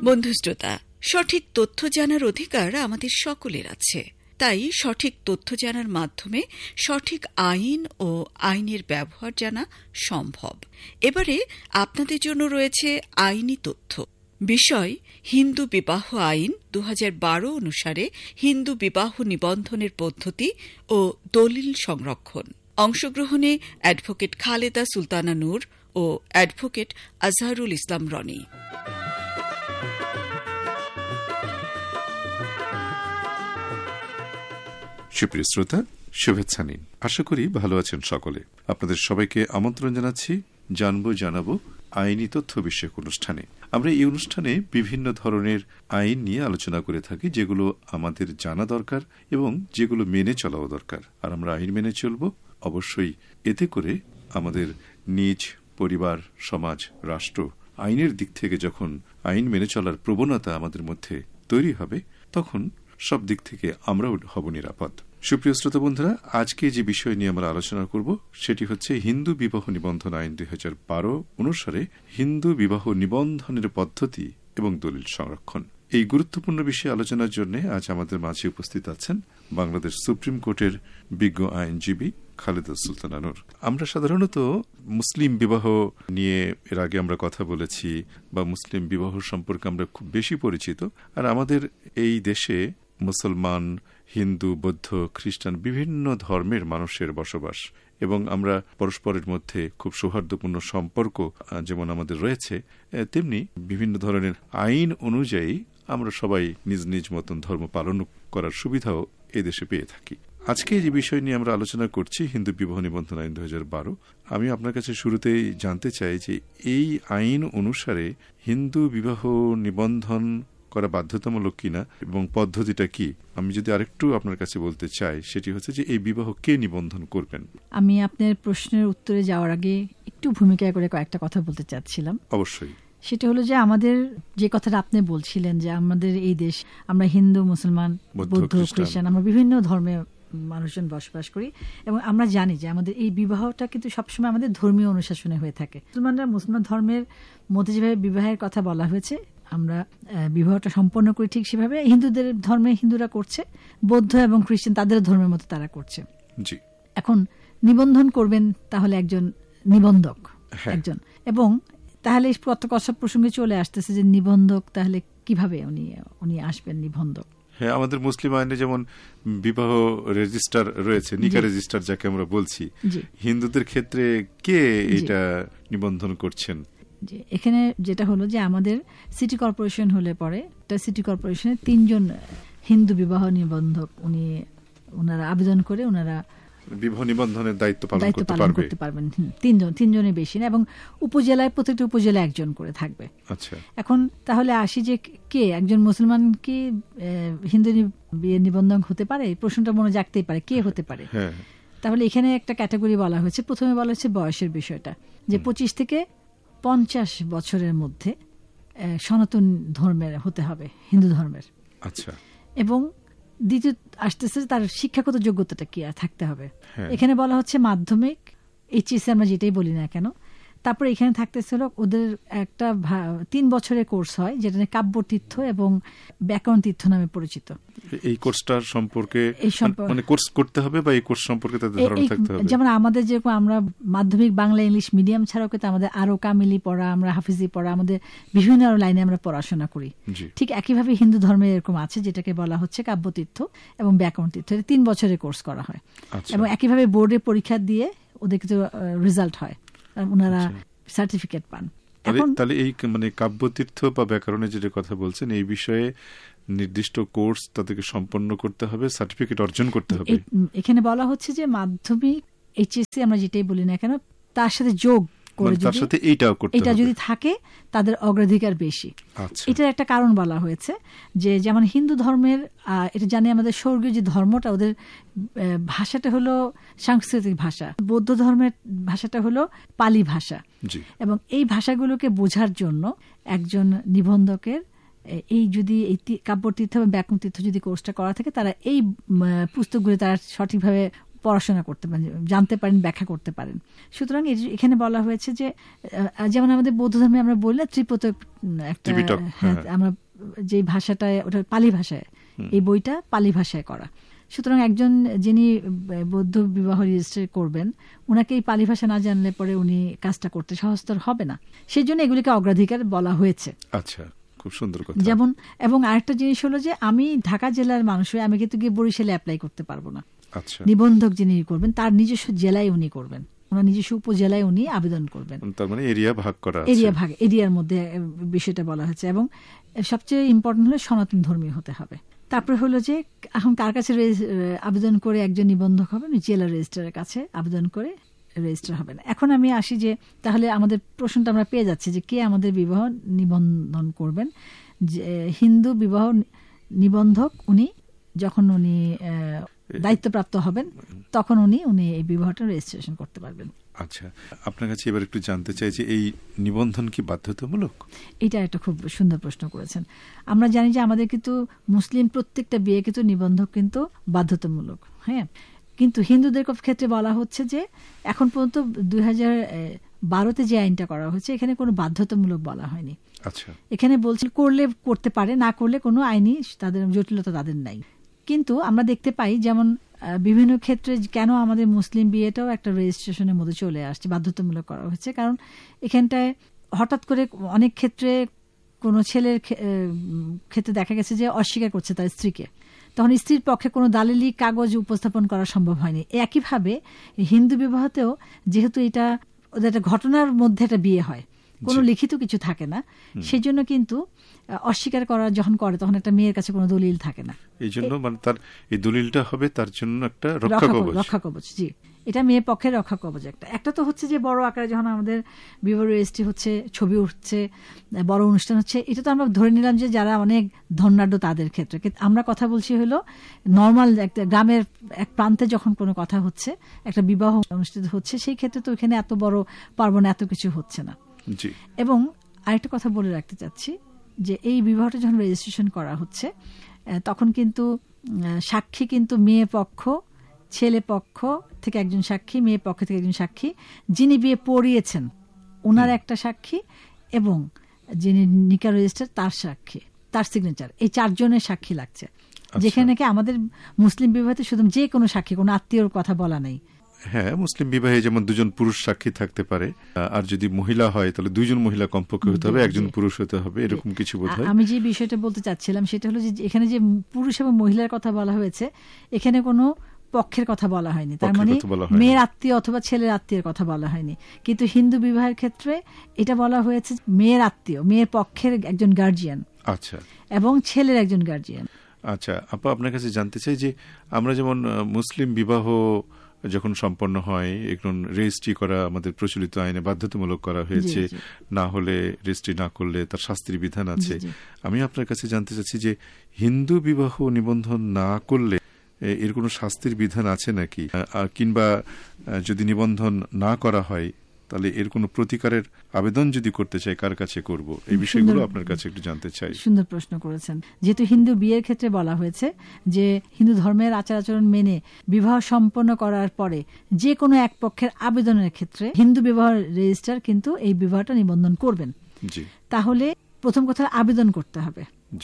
বন্ধু শ্রোতা, সঠিক তথ্য জানার অধিকার আমাদের সকলের আছে। তাই সঠিক তথ্য জানার মাধ্যমে সঠিক আইন ও আইনের ব্যবহার জানা সম্ভব। এবারে আপনাদের জন্য রয়েছে আইনি তথ্য। বিষয় হিন্দু বিবাহ আইন 2012 অনুসারে হিন্দু বিবাহ নিবন্ধনের পদ্ধতি ও দলিল সংরক্ষণ। অংশগ্রহণে অ্যাডভোকেট খালেদা সুলতানা নূর ও অ্যাডভোকেট আজহারুল ইসলাম রনি। সুপ্রিয় শ্রোতা, শুভেচ্ছা নিন। আশা করি ভালো আছেন সকলে। আপনাদের সবাইকে আমন্ত্রণ জানাচ্ছি জানাবো আইনি তথ্য বিষয়ক অনুষ্ঠানে। আমরা এই অনুষ্ঠানে বিভিন্ন ধরনের আইন নিয়ে আলোচনা করে থাকি, যেগুলো আমাদের জানা দরকার এবং যেগুলো মেনে চলাও দরকার। আর আমরা আইন মেনে চলব অবশ্যই। এতে করে আমাদের নিজ পরিবার, সমাজ, রাষ্ট্র আইনের দিক থেকে যখন আইন মেনে চলার প্রবণতা আমাদের মধ্যে তৈরি হবে, তখন সব দিক থেকে আমরাও হব নিরাপদ। সুপ্রিয় শ্রোতা বন্ধুরা, আজকে যে বিষয় নিয়ে আমরা আলোচনা করব সেটি হচ্ছে হিন্দু বিবাহ নিবন্ধন আইন 2012 অনুসারে হিন্দু বিবাহ নিবন্ধনের পদ্ধতি এবং দলিল সংরক্ষণ। এই গুরুত্বপূর্ণ বিষয়ে আলোচনার জন্য আজ আমাদের মাঝে উপস্থিত আছেন বাংলাদেশ সুপ্রিম কোর্টের বিজ্ঞ আইনজীবী খালেদা সুলতানা নূর। আমরা সাধারণত মুসলিম বিবাহ নিয়ে এর আগে আমরা কথা বলেছি, বা মুসলিম বিবাহ সম্পর্কে আমরা খুব বেশি পরিচিত। আর আমাদের এই দেশে মুসলমান, হিন্দু, বৌদ্ধ, খ্রিস্টান বিভিন্ন ধর্মের মানুষের বসবাস, এবং আমরা পরস্পরের মধ্যে খুব সৌহার্দ্যপূর্ণ সম্পর্ক যেমন আমাদের রয়েছে, তেমনি বিভিন্ন ধরনের আইন অনুযায়ী আমরা সবাই নিজ নিজ মতন ধর্ম পালন করার সুবিধাও এদেশে পেয়ে থাকি। আজকে যে বিষয় নিয়ে আমরা আলোচনা করছি হিন্দু বিবাহ নিবন্ধন আইন 2012। আমি আপনার কাছে শুরুতেই জানতে চাই যে এই আইন অনুসারে হিন্দু বিবাহ নিবন্ধন করা বাধ্যতামূলক কিনা এবং পদ্ধতিটা কি। আমি যদি আরেকটু আপনার কাছে বলতে চাই, সেটি হচ্ছে যে এই বিবাহ কে নিবন্ধন করবেন। আমি আপনার প্রশ্নের উত্তরে যাওয়ার আগে একটু ভূমিকা করে কয়েকটা কথা বলতে চাচ্ছিলাম। অবশ্যই। সেটা হলো যে আমাদের যে কথাটা আপনি বলছিলেন যে আমাদের এই দেশ, আমরা হিন্দু, মুসলমান, বৌদ্ধ, খ্রিস্টান, আমরা বিভিন্ন ধর্মের মানুষজন বসবাস করি, এবং আমরা জানি যে আমাদের এই বিবাহটা কিন্তু সবসময় আমাদের ধর্মীয় অনুশাসনে হয়ে থাকে। মুসলমান ধর্মের মধ্যে যেভাবে বিবাহের কথা বলা হয়েছে, আমরা বিবাহটা সম্পন্ন করি ঠিক সেভাবে হিন্দুদের ধর্মে হিন্দুরা করছে, বৌদ্ধ এবং খ্রিস্টান তাদের ধর্মের মতো তারা করছে। এখন নিবন্ধন করবেন তাহলে একজন নিবন্ধক, একজন, এবং তাহলে কত প্রসঙ্গে চলে আসতেছে যে নিবন্ধক তাহলে কিভাবে উনি আসবেন নিবন্ধক। হ্যাঁ, আমাদের মুসলিম আইনে যেমন বিবাহ রেজিস্টার রয়েছে, নিকা রেজিস্টার যাকে আমরা বলছি, হিন্দুদের ক্ষেত্রে কে এটা নিবন্ধন করছেন? এখানে যেটা হলো যে আমাদের সিটি কর্পোরেশন হলে পরে সিটি কর্পোরেশনের 3 জন হিন্দু বিবাহ নিবন্ধক ওনারা আবেদন করে ওনারা বিবাহ নিবন্ধনের দায়িত্ব পালন করতে পারবেন। 3 জনের বেশি না, এবং উপজেলায় প্রত্যেকটা উপজেলা একজন করে থাকবে। আচ্ছা, এখন তাহলে আসি যে কে একজন মুসলমান কি হিন্দু বিয়ে নিবন্ধন হতে পারে? এই প্রশ্নটা মনে জাগতেই পারে, কে হতে পারে? তাহলে এখানে একটা ক্যাটাগরি বলা হয়েছে। প্রথমে বলা হচ্ছে বয়সের বিষয়টা, যে 25 থেকে 50 বছরের মধ্যে সনাতন ধর্মের হতে হবে, হিন্দু ধর্মের। আচ্ছা, এবং দ্বিতীয় আসতেছে তার শিক্ষাগত যোগ্যতাটা কি থাকতে হবে। এখানে বলা হচ্ছে মাধ্যমিক, এইচএসসি আমরা যেটাই বলি না কেন। তারপরে এখানে থাকতেছিল ওদের একটা 3 বছরের কোর্স হয়, যেটা কাব্যতীর্থ এবং ব্যাকরণ তীর্থ নামে পরিচিত। এই কোর্সটার সম্পর্কে মানে কোর্স করতে হবে, বা এই কোর্স সম্পর্কে তাদের ধারণা থাকতে হবে। যেমন আমাদের যেরকম আমরা মাধ্যমিক বাংলা ইংলিশ মিডিয়াম ছাড়াও কিন্তু আমাদের আরো কামিলি পড়া, আমরা হাফিজি পড়া, আমাদের বিভিন্ন লাইনে আমরা পড়াশোনা করি। ঠিক একইভাবে হিন্দু ধর্মে এরকম আছে, যেটাকে বলা হচ্ছে কাব্যতীর্থ এবং ব্যাকরণ তীর্থ। 3 বছরের কোর্স করা হয়, এবং একইভাবে বোর্ডে পরীক্ষা দিয়ে ওদের কিছু রেজাল্ট হয়, ওনারা সার্টিফিকেট পান। তাহলে এই মানে কাব্যতীর্থ বা ব্যাকরণের যেটা কথা বলছেন, এই বিষয়ে নির্দিষ্ট কোর্স তাদেরকে সম্পন্ন করতে হবে, সার্টিফিকেট অর্জন করতে হবে। এখানে বলা হচ্ছে যে মাধ্যমিক, এইচএসসি আমরা যেটাই বলি না কেন, তার সাথে যোগ করে এটা যদি থাকে তাদের অগ্রাধিকার বেশি। এটার একটা কারণ বলা হয়েছে যে যেমন হিন্দু ধর্মের, এটা জানি আমাদের স্বর্গীয় যে ধর্মটা, ওদের ভাষাটা হলো সাংস্কৃতিক ভাষা। বৌদ্ধ ধর্মের ভাষাটা হলো পালি ভাষা, এবং এই ভাষাগুলোকে বোঝার জন্য একজন নিবন্ধকের এই যদি এই কাব্যতীর্থ এবং ব্যাকরণ তীর্থ যদি কোর্সটা করা থাকে, তারা এই পুস্তকগুলো তারা সঠিকভাবে পড়াশোনা করতে পারেন, জানতে পারেন, ব্যাখ্যা করতে পারেন। সুতরাং এখানে বলা হয়েছে যে যেমন আমাদের বৌদ্ধ ধর্মে আমরা বললে ত্রিপিটক একটা, আমরা যে ভাষাটা ওটা পালি ভাষায়, এই বইটা পালি ভাষায় করা। সুতরাং একজন যিনি বৌদ্ধ বিবাহ রেজিস্ট্রি করবেন, ওনাকে এই পালি ভাষা না জানলে পরে উনি কাজটা করতে সহজতর হবে না। সেই জন্য এগুলিকে অগ্রাধিকার বলা হয়েছে। আচ্ছা, খুব সুন্দর কথা। যেমন এবং আরেকটা জিনিস হলো যে আমি ঢাকা জেলার মানুষ হয়ে আমি কিন্তু গিয়ে বরিশালে অ্যাপ্লাই করতে পারবো না। আচ্ছা, নিবন্ধক যিনি করবেন তার নিজস্ব জেলায় উনি করবেন, ওনার নিজস্ব উপজেলায় উনি আবেদন করবেন। তার মানে এরিয়া ভাগ করা আছে, এরিয়ার মধ্যে বিষয়টা বলা হয়েছে। এবং সবচেয়ে ইম্পর্টেন্ট হলো সনাতন ধর্মী হতে হবে। তারপরে হলো যে এখন কার কাছে আবেদন করে একজন নিবন্ধক হবেন, জেলা রেজিস্ট্রারের কাছে আবেদন করে রেজিস্টার হবেন। এখন আমি আসি যে তাহলে আমাদের প্রশ্নটা আমরা পেয়ে যাচ্ছি যে কে আমাদের বিবাহ নিবন্ধন করবেন। যে হিন্দু বিবাহ নিবন্ধক উনি যখন উনি দায়িত্বপ্রাপ্ত হবেন তখন উনি এই বিবাহটা রেজিস্ট্রেশন করতে পারবেন। আচ্ছা, আপনার কাছে এবার একটু জানতে চাই যে এই নিবন্ধন কি বাধ্যতামূলক? এটা একটা খুব সুন্দর প্রশ্ন করেছেন। আমরা জানি যে আমাদের কিন্তু মুসলিম প্রত্যেকটা বিয়ে কিন্তু নিবন্ধক কিন্তু বাধ্যতামূলক। হ্যাঁ, কিন্তু হিন্দুদের ক্ষেত্রে বলা হচ্ছে যে এখন পর্যন্ত 2012-তে যে আইনটা করা হয়েছে এখানে কোনো বাধ্যতামূলক বলা হয়নি। আচ্ছা, এখানে বলছে করলে করতে পারে, না করলে কোনো আইনি তাদের জটিলতা তাদের নাই। কিন্তু আমরা দেখতে পাই যেমন বিভিন্ন ক্ষেত্রে কেন আমাদের মুসলিম বিয়েটাও একটা রেজিস্ট্রেশনের মধ্যে চলে আসছে, বাধ্যতামূলক করা হয়েছে। কারণ এখানটায় হঠাৎ করে অনেক ক্ষেত্রে কোনো ছেলের ক্ষেত্রে দেখা গেছে যে অস্বীকার করছে তার স্ত্রীকে, তখন স্ত্রীর পক্ষে কোনো দালিলিক কাগজ উপস্থাপন করা সম্ভব হয়নি। একইভাবে হিন্দু বিবাহতেও যেহেতু এটা ওদের একটা ঘটনার মধ্যে একটা বিয়ে হয়, কোনো লিখিত কিছু থাকে না, সেই জন্য কিন্তু অস্বীকার করা যখন করে তখন একটা মেয়ের কাছে কোনো দলিল থাকে না। এই জন্য মানে তার এই দলিলটা হবে তার জন্য একটা রক্ষা কবচ। জি, এটা মেয়ের পক্ষে রক্ষা কবচ। একটা তো হচ্ছে যে বড় আকারে যখন আমাদের বিবাহ রেজিস্ট্রি হচ্ছে, ছবি উঠছে, বড় অনুষ্ঠান হচ্ছে, এটা তো আমরা ধরে নিলাম যে যারা অনেক ধনাঢ্য তাদের ক্ষেত্রে। আমরা কথা বলছি হলো নর্মাল একটা গ্রামের এক প্রান্তে যখন কোনো কথা হচ্ছে, একটা বিবাহ অনুষ্ঠিত হচ্ছে, সেই ক্ষেত্রে তো এখানে এত বড় পার্বণ এত কিছু হচ্ছে না। এবং আরেকটা কথা বলে রাখতে চাচ্ছি যে এই বিবাহটা যখন রেজিস্ট্রেশন করা হচ্ছে তখন কিন্তু সাক্ষী কিন্তু মেয়ে পক্ষ, ছেলে পক্ষ থেকে একজন সাক্ষী, মেয়ে পক্ষ থেকে একজন সাক্ষী, যিনি বিয়ে পড়িয়েছেন ওনার একটা সাক্ষী এবং যিনি নিকা রেজিস্টার তার সাক্ষী, তার সিগনেচার, এই 4 জনের সাক্ষী লাগছে। যেখানে নাকি আমাদের মুসলিম বিবাহতে শুধু যে কোনো সাক্ষী, কোনো আত্মীয়র কথা বলা নেই। হ্যাঁ, মুসলিম বিবাহে যেমন 2জন পুরুষ সাক্ষী থাকতে পারে, আর যদি মহিলা হয় তাহলে 2জন মহিলা কমপক্ষে হতে হবে, 1জন পুরুষ হতে হবে, এরকম কিছু বোধহয়। আমি যে বিষয়টা বলতে চাচ্ছিলাম সেটা হলো যে এখানে যে পুরুষ এবং মহিলার কথা বলা হয়েছে এখানে কোনো পক্ষের কথা বলা হয়নি, তার মানে মেয়ের আত্মীয় অথবা ছেলের আত্মীয়ের কথা বলা হয়নি। কিন্তু হিন্দু বিবাহের ক্ষেত্রে এটা বলা হয়েছে মেয়ের আত্মীয়, মেয়ের পক্ষের একজন গার্জিয়ান, আচ্ছা, এবং ছেলের একজন গার্জিয়ান। আচ্ছা আপা, আপনার কাছে জানতে চাই যে আমরা যেমন মুসলিম বিবাহ যখন সম্পন্ন হয় এখন রেজিস্ট্রি করা আমাদের প্রচলিত আইনে বাধ্যতামূলক করা হয়েছে, না হলে রেজিস্ট্রি না করলে তার শাস্তির বিধান আছে। আমি আপনার কাছে জানতে চাচ্ছি যে হিন্দু বিবাহ নিবন্ধন না করলে এর কোনো শাস্তির বিধান আছে নাকি, আর কিংবা যদি নিবন্ধন না করা হয় তাহলে এর কোনো প্রতিকারের আবেদন যদি করতে চাই কার কাছে করব, এই বিষয়গুলো আপনার কাছে একটু জানতে চাই। সুন্দর প্রশ্ন করেছেন। যেহেতু হিন্দু বিয়ের ক্ষেত্রে বলা হয়েছে যে হিন্দু ধর্মের আচার আচরণ মেনে বিবাহ সম্পন্ন করার পরে যে কোনো এক পক্ষের আবেদনের ক্ষেত্রে হিন্দু বিবাহ রেজিস্ট্রার কিন্তু এই বিবাহটা নিবন্ধন করবেন। তাহলে প্রথম কথা আবেদন করতে হবে।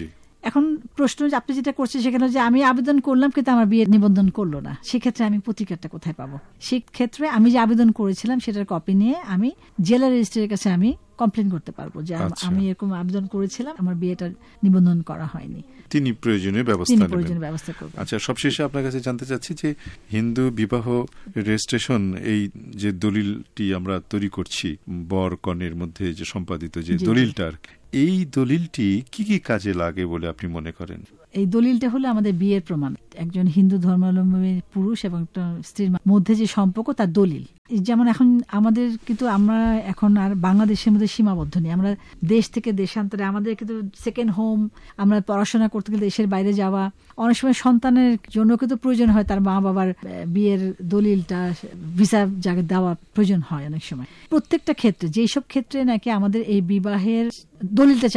এখন প্রশ্ন আপনি যেটা করছেন সেখানে যে আমি আবেদন করলাম কিন্তু আমার বিয়ে নিবন্ধন করলো না, সেক্ষেত্রে আমি প্রতিকারটা কোথায় পাবো? সেক্ষেত্রে আমি যে আবেদন করেছিলাম সেটার কপি নিয়ে আমি জেলা রেজিস্ট্রারের কাছে আমি কমপ্লেন করতে পারবো যে আমি এরকম আবেদন করেছিলাম, আমার বিয়েটা নিবন্ধন করা হয়নি। তিনি প্রয়োজনীয় ব্যবস্থা করবেন। আচ্ছা, সবশেষে আপনার কাছে জানতে চাচ্ছি যে হিন্দু বিবাহ রেজিস্ট্রেশন এই যে দলিলটি আমরা তৈরি করছি বর কনের মধ্যে যে সম্পাদিত যে দলিলটার, এই দলিলটি কি কি কাজে লাগে বলে আপনি মনে করেন? এই দলিলটা হলো আমাদের বিয়ের প্রমাণ। একজন হিন্দু ধর্মাবলম্বী পুরুষ এবং স্ত্রীর মধ্যে যে সম্পর্ক তার দলিল। যেমন এখন আমাদের কিন্তু আমরা এখন আর বাংলাদেশের মধ্যে সীমাবদ্ধ নেই, আমরা দেশ থেকে দেশান্তরে, আমাদের কিন্তু সেকেন্ড হোম, আমরা পড়াশোনা করতে গেলে দেশের বাইরে যাওয়া, অনেক সময় সন্তানের জন্য কিন্তু প্রয়োজন হয় তার মা বাবার বিয়ের দলিলটা, ভিসা জায়গায় দেওয়া প্রয়োজন হয় অনেক সময়। প্রত্যেকটা ক্ষেত্রে যেসব ক্ষেত্রে নাকি আমাদের এই বিবাহের দলিলটা চাবে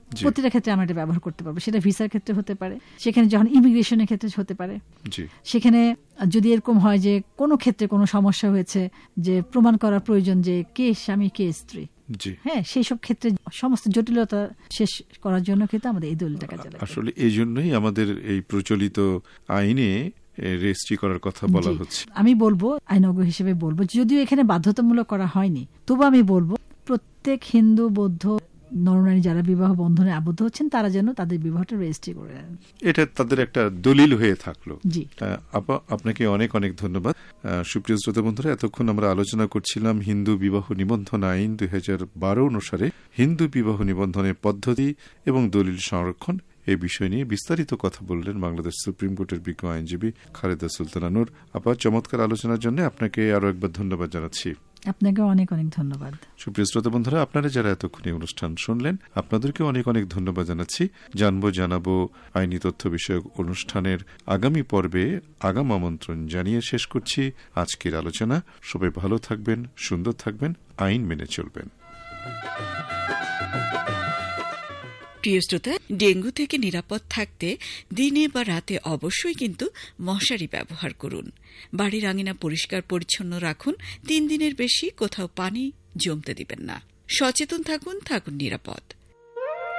প্রতিটা ক্ষেত্রে আমরা এটা ব্যবহার করতে পারবো। সেটা ভিসার ক্ষেত্রে হতে পারে, সেখানে যখন ইমিগ্রেশনের ক্ষেত্রে হতে পারে, সেখানে যদি এরকম হয় যে কোনো ক্ষেত্রে কোনো সমস্যা হয়েছে যে প্রমাণ করার প্রয়োজন যে কে স্বামী কে স্ত্রী, হ্যাঁ, সেই সব ক্ষেত্রে সমস্ত জটিলতা শেষ করার জন্য কিন্তু আমাদের এই দলিলটা কাজে লাগে। আসলে এই জন্যই আমাদের এই প্রচলিত আইনে রেজিস্ট্রি করার কথা বলা হচ্ছে। আমি বলবো আইনজ্ঞ হিসেবে বলবো, যদিও এখানে বাধ্যতামূলক করা হয়নি, তবু আমি বলবো প্রত্যেক হিন্দু বৌদ্ধ নরনারী যারা বিবাহ বন্ধনে আবদ্ধ হচ্ছেন তারা যেন তাদের বিবাহটা রেজিস্ট্রি করে দেন। এটা তাদের একটা দলিল হয়ে থাকলো। জি, আপনাকে অনেক অনেক ধন্যবাদ। সুপ্রিয় শ্রোতা বন্ধুরা, এতক্ষণ আমরা আলোচনা করছিলাম হিন্দু বিবাহ নিবন্ধন আইন 2012 অনুসারে হিন্দু বিবাহ নিবন্ধনের পদ্ধতি এবং দলিল সংরক্ষণ এই বিষয় নিয়ে বিস্তারিত কথা বললেন বাংলাদেশ সুপ্রিম কোর্টের বিজ্ঞ আইনজীবী খালেদা সুলতানা নূর। চমৎকার আলোচনার জন্য আপনাকে আরো একবার ধন্যবাদ জানাচ্ছি। আপনাকে অনেক অনেক ধন্যবাদ। সুপ্রিয় শ্রোতা বন্ধুরা, আপনারা যারা এতক্ষণ অনুষ্ঠান শুনলেন আপনাদেরকে অনেক অনেক ধন্যবাদ জানাচ্ছি। জানবো জানাবো আইনি তথ্য বিষয়ক অনুষ্ঠানের আগামী পর্বে আগাম আমন্ত্রণ জানিয়ে শেষ করছি আজকের আলোচনা। সবাই ভালো থাকবেন, সুন্দর থাকবেন, আইন মেনে চলবেন। প্রিয় শ্রোতা, ডেঙ্গু থেকে নিরাপদ থাকতে দিনে বা রাতে অবশ্যই কিন্তু মশারি ব্যবহার করুন। বাড়ির আঙিনা পরিষ্কার পরিচ্ছন্ন রাখুন। 3 দিনের বেশি কোথাও পানি জমতে দিবেন না। সচেতন থাকুন, থাকুন নিরাপদ।